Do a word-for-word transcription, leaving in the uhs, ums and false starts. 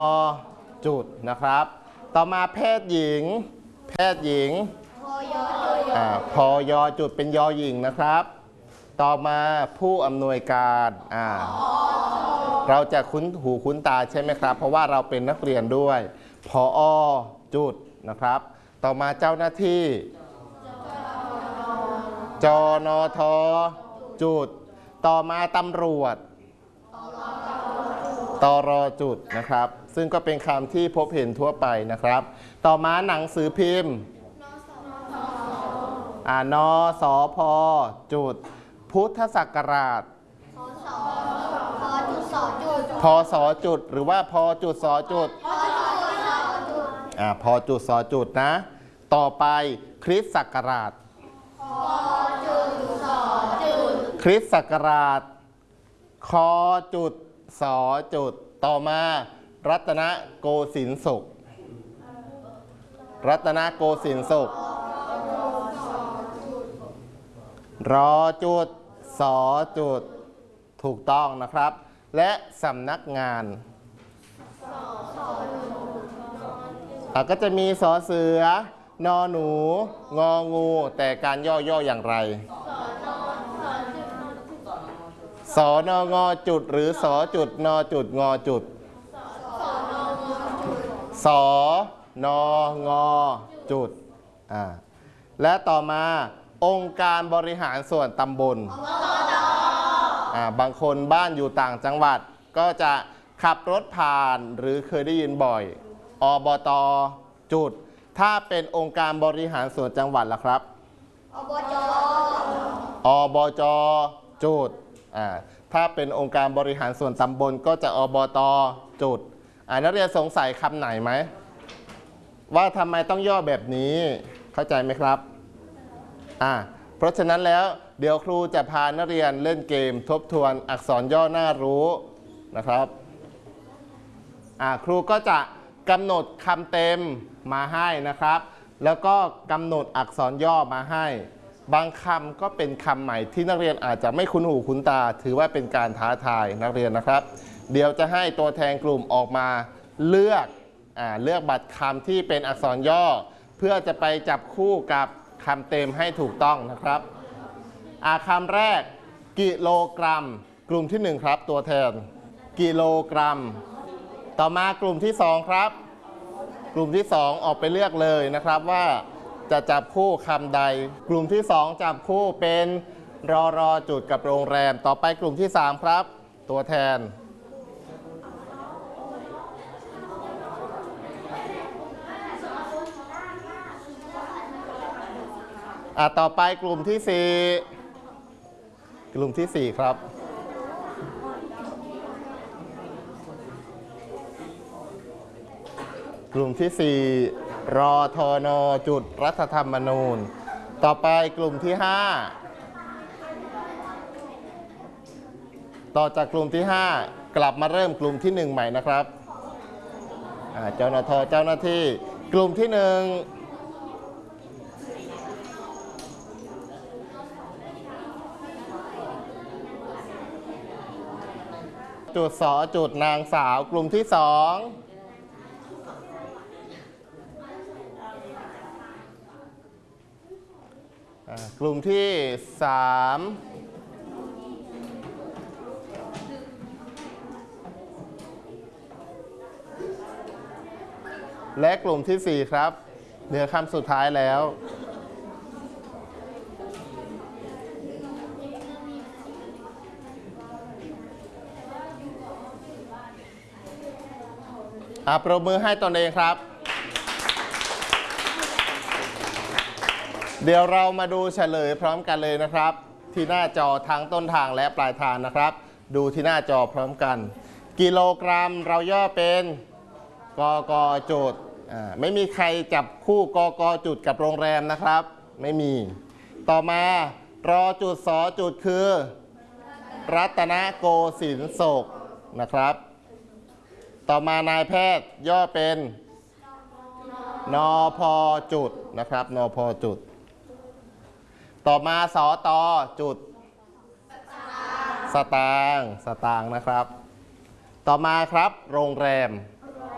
อจุดนะครับต่อมาแพทย์หญิงแพทย์หญิงอ่าพอยอจุดเป็นยอหญิงนะครับต่อมาผู้อำนวยการอ่าเราจะคุ้นหูคุ้นตาใช่ไหมครับเพราะว่าเราเป็นนักเรียนด้วยผอจุดนะครับต่อมาเจ้าหน้าที่จนทจุดต่อมาตำรวจตรจุดนะครับซึ่งก็เป็นคำที่พบเห็นทั่วไปนะครับต่อมาหนังสือพิมพ์อ่านสพจุดพุทธศักราชพศจุดหรือว่าพจุดสจุดอ่าพจุดสจุดนะต่อไปคริสต์ศักราชคริสต์ศักราชคจุดสจุดต่อมารัตนโกสินทร์ศุกร์รัตนโกสินทร์ศุกร์รอจุดสจุดถูกต้องนะครับและสำนักงานก็จะมีสอเสือนอหนูงองูแต่การย่อๆอย่างไรสอนงจุดหรือสอจุดนอจุดงอจุดสอนงจุดอ่าและต่อมาองค์การบริหารส่วนตำบลอ่าบางคนบ้านอยู่ต่างจังหวัดก็จะขับรถผ่านหรือเคยได้ยินบ่อยอบต.จุดถ้าเป็นองค์การบริหารส่วนจังหวัดล่ะครับอบจ.อบจ.จุดอ่าถ้าเป็นองค์การบริหารส่วนตำบลก็จะอบต.จุดอ่านักเรียนสงสัยคำไหนไหมว่าทำไมต้องย่อแบบนี้เข้าใจไหมครับอ่าเพราะฉะนั้นแล้วเดี๋ยวครูจะพานักเรียนเล่นเกมทบทวนอักษรย่อน่ารู้นะครับอ่าครูก็จะกำหนดคำเต็มมาให้นะครับแล้วก็กำหนดอักษรย่อมาให้บางคำก็เป็นคำใหม่ที่นักเรียนอาจจะไม่คุ้นหูคุ้นตาถือว่าเป็นการท้าทายนักเรียนนะครับเดี๋ยวจะให้ตัวแทนกลุ่มออกมาเลือกอ่าเลือกบัตรคำที่เป็นอักษรย่อเพื่อจะไปจับคู่กับคำเต็มให้ถูกต้องนะครับอ่าคำแรกกิโลกรัมกลุ่มที่หนึ่งครับตัวแทนกิโลกรัมต่อมากลุ่มที่สองครับกลุ่มที่สองออกไปเลือกเลยนะครับว่าจะจับคู่คำใดกลุ่มที่สองจับคู่เป็นรอรอจุดกับโรงแรมต่อไปกลุ่มที่สามครับตัวแทนอ่ะต่อไปกลุ่มที่สี่กลุ่มที่สี่ครับกลุ่มที่สี่รอทนจุดรัฐธรรมนูญต่อไปกลุ่มที่ห้าต่อจากกลุ่มที่ห้ากลับมาเริ่มกลุ่มที่หนึ่งใหม่นะครับเจ้าหน้าที่เจ้าหน้าที่กลุ่มที่หนึ่งจุดสอจุดนางสาวกลุ่มที่สองกลุ่มที่สามและกลุ่มที่สี่ครับเหลือคำสุดท้ายแล้วอ่ะปรบมือให้ตนเองครับเดี๋ยวเรามาดูเฉลยพร้อมกันเลยนะครับที่หน้าจอทั้งต้นทางและปลายทางนะครับดูที่หน้าจอพร้อมกันกิโลกรัมเราย่อเป็นกกจุดอ่าไม่มีใครจับคู่กกจุดกับโรงแรมนะครับไม่มีต่อมารอจุดสอจุดคือรัตนโกสินทร์ศุกร์นะครับต่อมานายแพทย์ย่อเป็นนพจุดนะครับนพจุดต่อมาสตจุดสตางค์สตางค์นะครับต่อมาครับโรงแรม